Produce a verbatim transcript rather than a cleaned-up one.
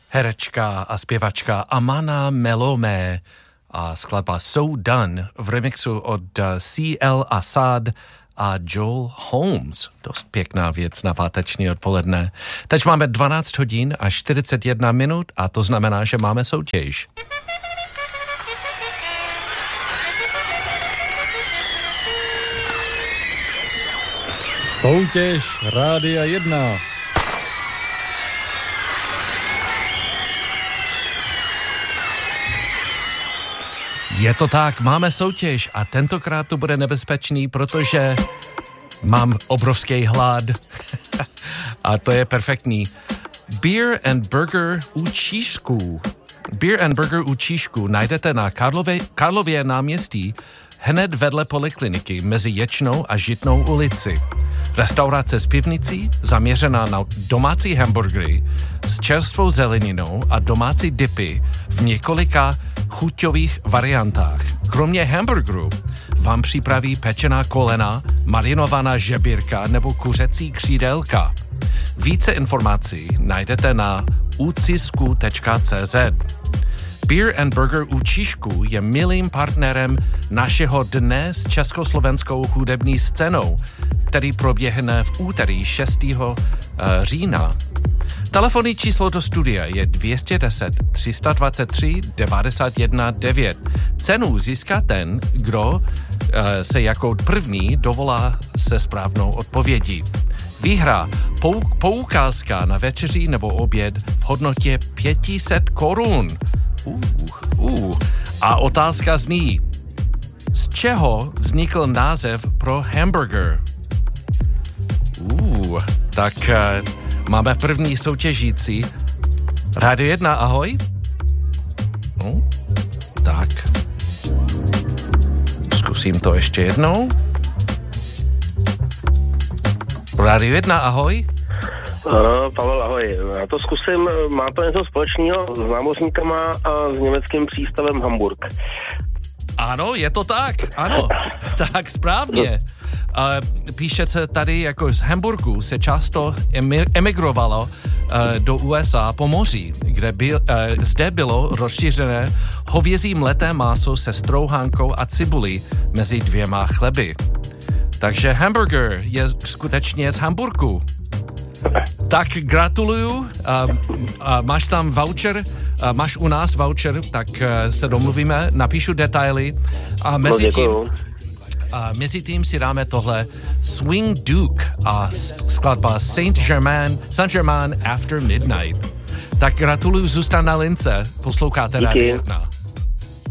Herečka a zpěvačka Amana Melome a skladba So Done v remixu od C L Assad a Joel Holmes. Dost pěkná věc na páteční odpoledne. Teď máme dvanáct hodin a čtyřicet jedna minut a to znamená, že máme soutěž. Soutěž Rádia jedna. Je to tak, máme soutěž a tentokrát to bude nebezpečný, protože mám obrovský hlad a to je perfektní. Beer and Burger u Číšku. Beer and Burger u Číšku najdete na Karlově, Karlově náměstí hned vedle polikliniky mezi Ječnou a Žitnou ulici. Restaurace s pivnicí zaměřená na domácí hamburgery s čerstvou zeleninou a domácí dipy v několika chuťových variantách. Kromě hamburgeru vám připraví pečená kolena, marinovaná žebírka nebo kuřecí křídelka. Více informací najdete na ucisku tečka cé zet. Beer and Burger u Číšku je milým partnerem našeho dne s československou hudební scénou, který proběhne v úterý šestého října. Telefonní číslo do studia je dvě stě deset, tři sta dvacet tři, devadesát jedna devět. Cenu získá ten, kdo uh, se jako první dovolá se správnou odpovědí. Výhra pou, poukázka na večeři nebo oběd v hodnotě pět set korun. Uh, uh. A otázka zní, z čeho vznikl název pro hamburger? Uh, tak uh, máme první soutěžící. Rádio jedna, ahoj. No, tak. Zkusím to ještě jednou. Rádio jedna, ahoj. Uh, Pavel, ahoj. Já to zkusím, má to něco společného s námořníkama a s německým přístavem Hamburg. Ano, je to tak, ano, tak správně. Uh, píše se tady, jako z Hamburgu se často emigrovalo uh, do U S A po moři, kde by, uh, zde bylo rozšířené hovězí mleté máso se strouhánkou a cibulí mezi dvěma chleby. Takže hamburger je skutečně z Hamburgu. Tak gratuluju, uh, uh, máš tam voucher, uh, máš u nás voucher, tak uh, se domluvíme, napíšu detaily a mezi no, tím, a mezi tím si dáme tohle Swing Duke a skladba Saint-Germain, Saint-Germain After Midnight. Tak gratuluju, zůstan na lince, posloucháte Rádio jedna.